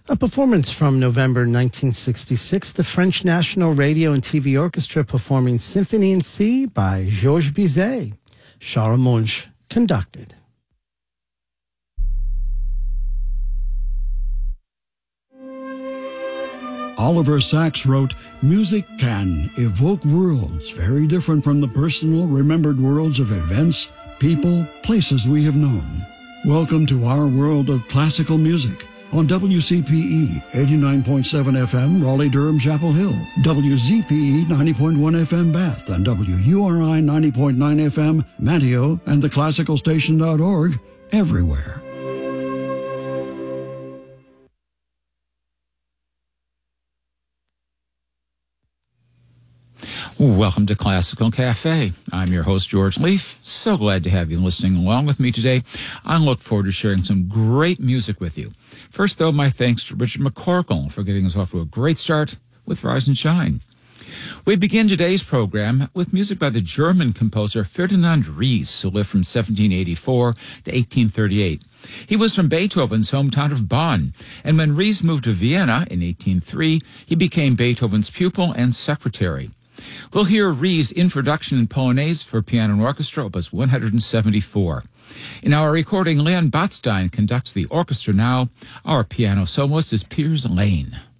A performance from November 1966, the French National Radio and TV Orchestra performing Symphony in C by Georges Bizet. Charles Monge conducted. Oliver Sacks wrote, "Music can evoke worlds very different from the personal, remembered worlds of events, people, places we have known. Welcome to our world of classical music on WCPE 89.7 FM, Raleigh-Durham, Chapel Hill, WZPE 90.1 FM, Bath, and WURI 90.9 FM, Manteo, and theclassicalstation.org, everywhere." Welcome to Classical Cafe. I'm your host, George Leaf. So glad to have you listening along with me today. I look forward to sharing some great music with you. First, though, my thanks to Richard McCorkle for getting us off to a great start with Rise and Shine. We begin today's program with music by the German composer Ferdinand Ries, who lived from 1784 to 1838. He was from Beethoven's hometown of Bonn, and when Ries moved to Vienna in 1803, he became Beethoven's pupil and secretary. We'll hear Ries' Introduction and Polonaise for Piano and Orchestra, Opus 174. In our recording, Leon Botstein conducts the orchestra now. Our piano soloist is Piers Lane.